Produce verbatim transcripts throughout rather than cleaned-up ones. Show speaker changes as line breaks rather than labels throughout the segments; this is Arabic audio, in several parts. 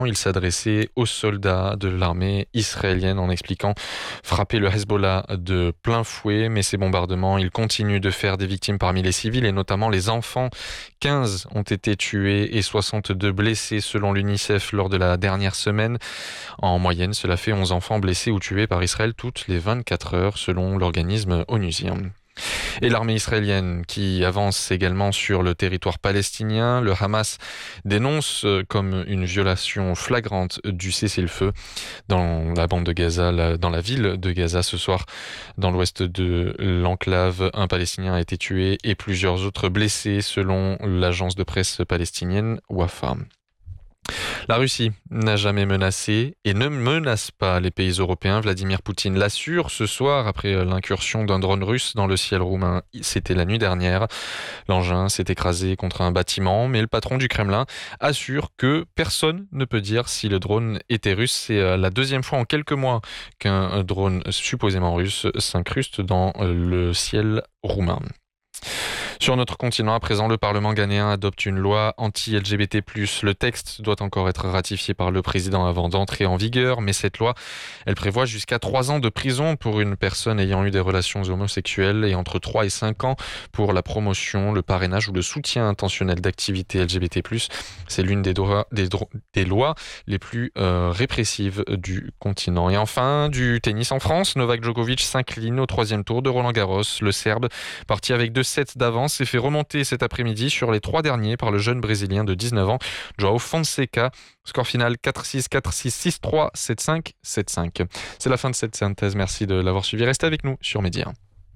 Il s'adressait aux soldats de l'armée israélienne en expliquant frapper le Hezbollah de plein fouet, mais ces bombardements, ils continuent de faire des victimes parmi les civils et notamment les enfants. quinze ont été tués et soixante-deux blessés selon l'UNICEF lors de la dernière semaine. En moyenne, cela fait onze enfants blessés ou tués par Israël toutes les vingt-quatre heures selon l'organisme onusien. Et l'armée israélienne qui avance également sur le territoire palestinien, le Hamas dénonce comme une violation flagrante du cessez-le-feu dans la bande de Gaza, dans la ville de Gaza ce soir. Dans l'ouest de l'enclave, un Palestinien a été tué et plusieurs autres blessés selon l'agence de presse palestinienne Wafa. La Russie n'a jamais menacé et ne menace pas les pays européens. Vladimir Poutine l'assure ce soir après l'incursion d'un drone russe dans le ciel roumain. C'était la nuit dernière. L'engin s'est écrasé contre un bâtiment, mais le patron du Kremlin assure que personne ne peut dire si le drone était russe. C'est la deuxième fois en quelques mois qu'un drone supposément russe s'incruste dans le ciel roumain. Sur notre continent, à présent, le Parlement ghanéen adopte une loi anti-L G B T plus. Le texte doit encore être ratifié par le président avant d'entrer en vigueur, mais cette loi, elle prévoit jusqu'à trois ans de prison pour une personne ayant eu des relations homosexuelles et entre trois et cinq ans pour la promotion, le parrainage ou le soutien intentionnel d'activités L G B T plus. C'est l'une des, droits, des, dro- des lois les plus euh, répressives du continent. Et enfin, du tennis en France, Novak Djokovic s'incline au troisième tour de Roland-Garros. Le Serbe, parti avec deux sets d'avance, s'est fait remonter cet après-midi sur les trois derniers par le jeune Brésilien de dix-neuf ans, João Fonseca. Score final quatre six, quatre six, six trois, sept cinq, sept cinq. C'est la fin de cette synthèse. Merci de l'avoir suivi. Restez avec nous sur Média.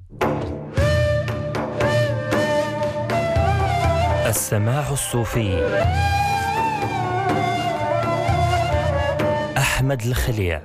السماع الصوفي أحمد الخليع.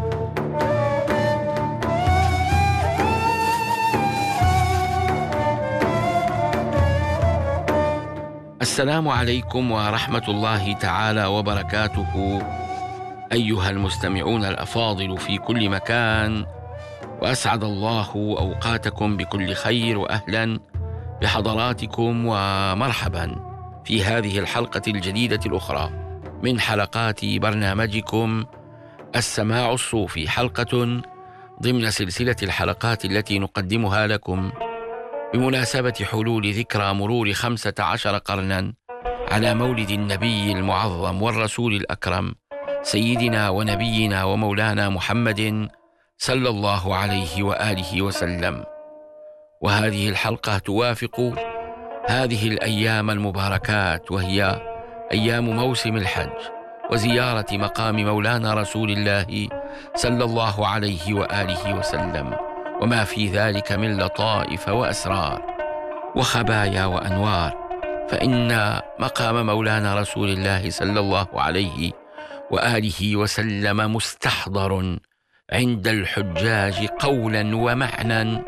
السلام عليكم ورحمة الله تعالى وبركاته أيها المستمعون الأفاضل في كل مكان، وأسعد الله أوقاتكم بكل خير، وأهلا بحضراتكم ومرحبا في هذه الحلقة الجديدة الأخرى من حلقات برنامجكم السماع الصوفي، حلقة ضمن سلسلة الحلقات التي نقدمها لكم بمناسبة حلول ذكرى مرور خمسة عشر قرنا على مولد النبي المعظم والرسول الأكرم سيدنا ونبينا ومولانا محمد صلى الله عليه وآله وسلم. وهذه الحلقة توافق هذه الأيام المباركات، وهي أيام موسم الحج وزيارة مقام مولانا رسول الله صلى الله عليه وآله وسلم، وما في ذلك من لطائف وأسرار وخبايا وأنوار. فإن مقام مولانا رسول الله صلى الله عليه وآله وسلم مستحضر عند الحجاج قولا ومعنى،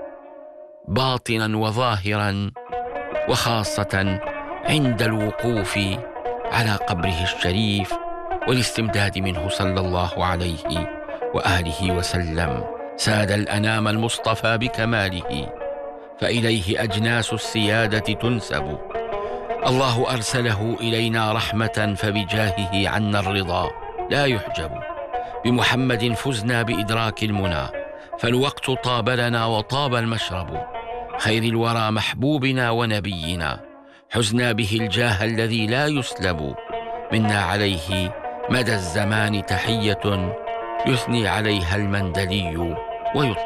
باطنا وظاهرا، وخاصة عند الوقوف على قبره الشريف والاستمداد منه صلى الله عليه وآله وسلم. ساد الأنام المصطفى بكماله، فإليه أجناس السيادة تنسب. الله أرسله إلينا رحمة، فبجاهه عنا الرضا لا يحجب. بمحمد فزنا بإدراك المنى، فالوقت طاب لنا وطاب المشرب. خير الورى محبوبنا ونبينا، حزنا به الجاه الذي لا يسلب. منا عليه مدى الزمان تحية، يثني عليها المندلي ويطلب.